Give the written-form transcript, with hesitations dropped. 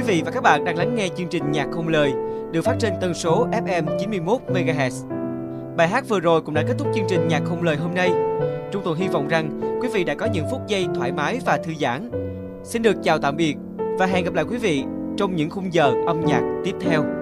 Quý vị và các bạn đang lắng nghe chương trình Nhạc không lời được phát trên tần số FM 91 MHz. Bài hát vừa rồi cũng đã kết thúc chương trình Nhạc không lời hôm nay. Chúng tôi hy vọng rằng quý vị đã có những phút giây thoải mái và thư giãn. Xin được chào tạm biệt và hẹn gặp lại quý vị trong những khung giờ âm nhạc tiếp theo.